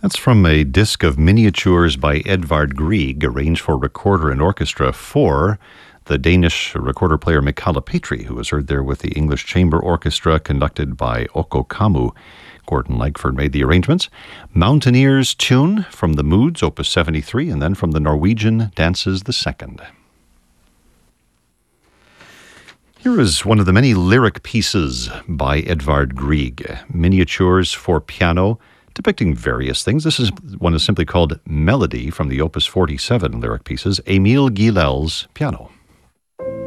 That's from a disc of miniatures by Edvard Grieg, arranged for recorder and orchestra for the Danish recorder-player Michala Petri, who was heard there with the English Chamber Orchestra, conducted by Okko Kammu. Gordon Lightford made the arrangements. Mountaineers tune from the Moods, Opus 73, and then from the Norwegian Dances the Second. Here is one of the many lyric pieces by Edvard Grieg, miniatures for piano, depicting various things. This one is simply called Melody from the Opus 47 lyric pieces, Émile Guilhel's piano.